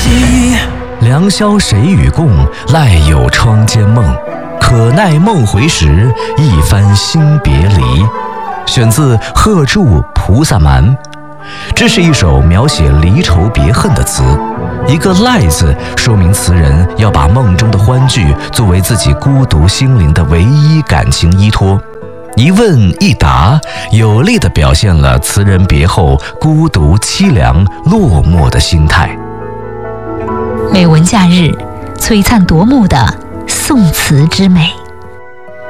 惜。 良宵谁与共？赖有窗间梦。可奈梦回时，一番新别离。选自贺铸《菩萨蛮》。这是一首描写离愁别恨的词，一个“赖”字说明词人要把梦中的欢聚作为自己孤独心灵的唯一感情依托。一问一答，有力地表现了词人别后孤独凄凉落寞的心态。 美文假日，璀璨夺目的宋词之美。